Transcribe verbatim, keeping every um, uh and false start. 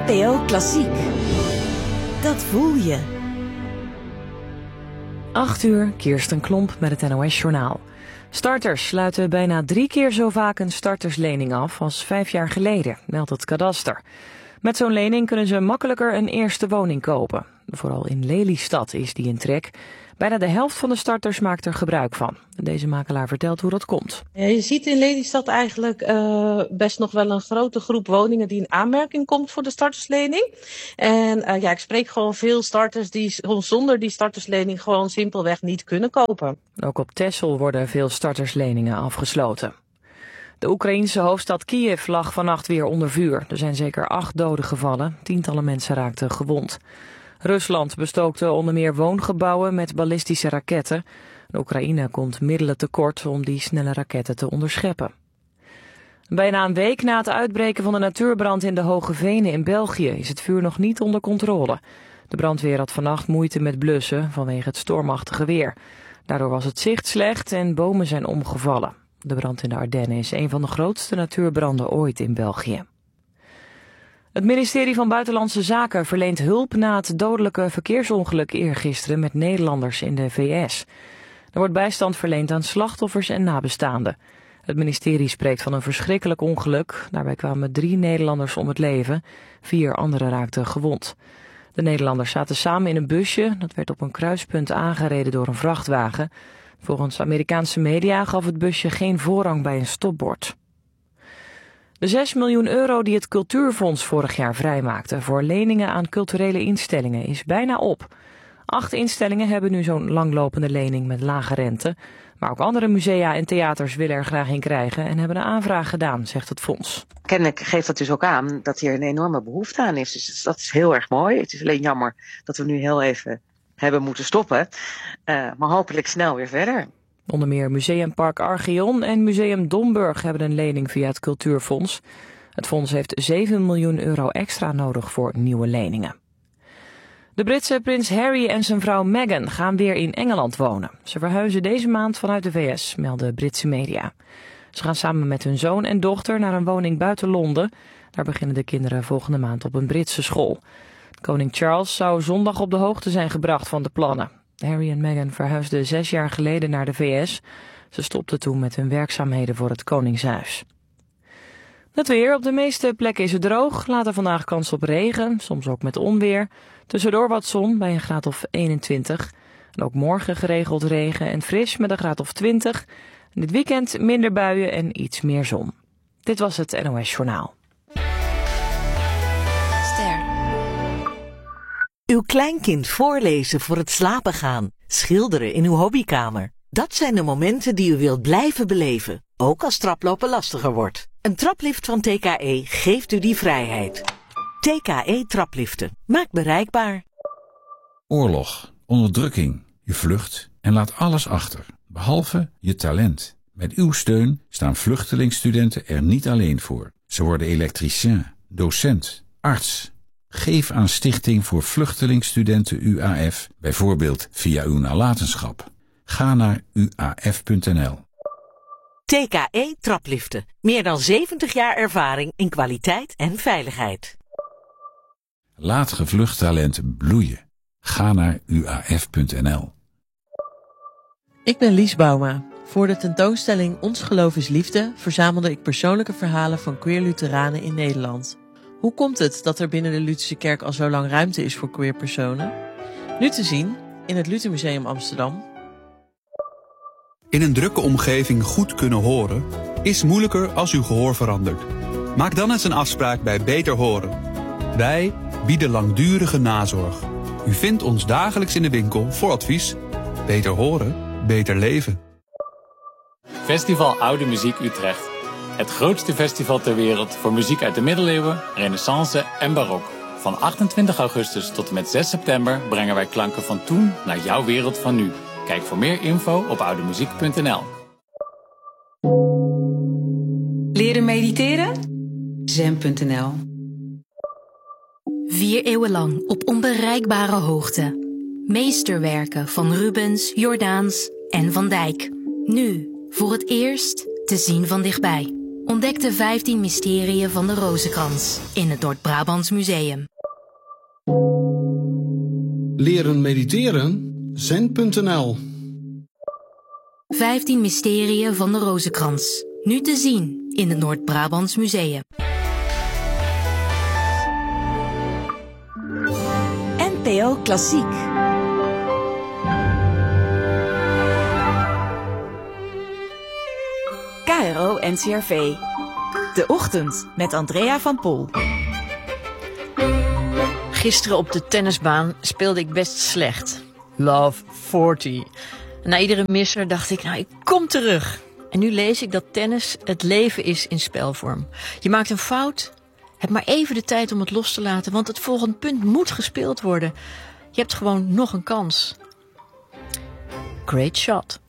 N P O Klassiek. Dat voel je. acht uur, Kirsten Klomp met het N O S-journaal. Starters sluiten bijna drie keer zo vaak een starterslening af als vijf jaar geleden, meldt het kadaster. Met zo'n lening kunnen ze makkelijker een eerste woning kopen. Vooral in Lelystad is die in trek. Bijna de helft van de starters maakt er gebruik van. Deze makelaar vertelt hoe dat komt. Ja, je ziet in Lelystad eigenlijk uh, best nog wel een grote groep woningen die in aanmerking komt voor de starterslening. En uh, ja, ik spreek gewoon veel starters die zonder die starterslening gewoon simpelweg niet kunnen kopen. Ook op Texel worden veel startersleningen afgesloten. De Oekraïense hoofdstad Kiev lag vannacht weer onder vuur. Er zijn zeker acht doden gevallen. Tientallen mensen raakten gewond. Rusland bestookte onder meer woongebouwen met ballistische raketten. De Oekraïne komt middelen tekort om die snelle raketten te onderscheppen. Bijna een week na het uitbreken van de natuurbrand in de Hoge Venen in België is het vuur nog niet onder controle. De brandweer had vannacht moeite met blussen vanwege het stormachtige weer. Daardoor was het zicht slecht en bomen zijn omgevallen. De brand in de Ardennen is een van de grootste natuurbranden ooit in België. Het ministerie van Buitenlandse Zaken verleent hulp na het dodelijke verkeersongeluk eergisteren met Nederlanders in de V S. Er wordt bijstand verleend aan slachtoffers en nabestaanden. Het ministerie spreekt van een verschrikkelijk ongeluk. Daarbij kwamen drie Nederlanders om het leven. Vier anderen raakten gewond. De Nederlanders zaten samen in een busje. Dat werd op een kruispunt aangereden door een vrachtwagen. Volgens Amerikaanse media gaf het busje geen voorrang bij een stopbord. De zes miljoen euro die het Cultuurfonds vorig jaar vrijmaakte voor leningen aan culturele instellingen is bijna op. Acht instellingen hebben nu zo'n langlopende lening met lage rente. Maar ook andere musea en theaters willen er graag in krijgen en hebben een aanvraag gedaan, zegt het fonds. Kennelijk geeft dat dus ook aan dat hier een enorme behoefte aan is. Dus dat is heel erg mooi. Het is alleen jammer dat we nu heel even hebben moeten stoppen. Uh, maar hopelijk snel weer verder. Onder meer Museumpark Archeon en Museum Domburg hebben een lening via het Cultuurfonds. Het fonds heeft zeven miljoen euro extra nodig voor nieuwe leningen. De Britse prins Harry en zijn vrouw Meghan gaan weer in Engeland wonen. Ze verhuizen deze maand vanuit de V S, melden Britse media. Ze gaan samen met hun zoon en dochter naar een woning buiten Londen. Daar beginnen de kinderen volgende maand op een Britse school. Koning Charles zou zondag op de hoogte zijn gebracht van de plannen. Harry en Meghan verhuisden zes jaar geleden naar de V S. Ze stopten toen met hun werkzaamheden voor het Koningshuis. Het weer. Op de meeste plekken is het droog. Later vandaag kans op regen, soms ook met onweer. Tussendoor wat zon bij een graad of eenentwintig. En ook morgen geregeld regen en fris met een graad of twintig. En dit weekend minder buien en iets meer zon. Dit was het N O S-journaal. Uw kleinkind voorlezen voor het slapen gaan. Schilderen in uw hobbykamer. Dat zijn de momenten die u wilt blijven beleven. Ook als traplopen lastiger wordt. Een traplift van T K E geeft u die vrijheid. T K E trapliften. Maakt bereikbaar. Oorlog, onderdrukking. Je vlucht en laat alles achter. Behalve je talent. Met uw steun staan vluchtelingstudenten er niet alleen voor. Ze worden elektricien, docent, arts. Geef aan Stichting voor Vluchtelingstudenten U A F, bijvoorbeeld via uw nalatenschap. Ga naar u a f punt n l. T K E trapliften. Meer dan zeventig jaar ervaring in kwaliteit en veiligheid. Laat gevlucht talent bloeien. Ga naar u a f punt n l. Ik ben Lies Bouma. Voor de tentoonstelling Ons Geloof is Liefde verzamelde ik persoonlijke verhalen van queer Lutheranen in Nederland. Hoe komt het dat er binnen de Lutherse kerk al zo lang ruimte is voor queer personen? Nu te zien in het Luthermuseum Amsterdam. In een drukke omgeving goed kunnen horen is moeilijker als uw gehoor verandert. Maak dan eens een afspraak bij Beter Horen. Wij bieden langdurige nazorg. U vindt ons dagelijks in de winkel voor advies. Beter horen, beter leven. Festival Oude Muziek Utrecht. Het grootste festival ter wereld voor muziek uit de middeleeuwen, renaissance en barok. Van achtentwintig augustus tot en met zes september brengen wij klanken van toen naar jouw wereld van nu. Kijk voor meer info op oudemuziek punt n l. Leren mediteren? zen punt n l. Vier eeuwen lang op onbereikbare hoogte. Meesterwerken van Rubens, Jordaens en Van Dijk. Nu voor het eerst te zien van dichtbij. Ontdek de vijftien mysterieën van de Rozenkrans in het Noord-Brabants Museum. Leren mediteren? Zen punt n l vijftien mysterieën van de Rozenkrans. Nu te zien in het Noord-Brabants Museum. N P O Klassiek. K R O N C R V. De Ochtend met Andrea van Pol. Gisteren op de tennisbaan speelde ik best slecht. Love veertig. Na iedere misser dacht ik, nou, ik kom terug. En nu lees ik dat tennis het leven is in spelvorm. Je maakt een fout, heb maar even de tijd om het los te laten, want het volgende punt moet gespeeld worden. Je hebt gewoon nog een kans. Great shot.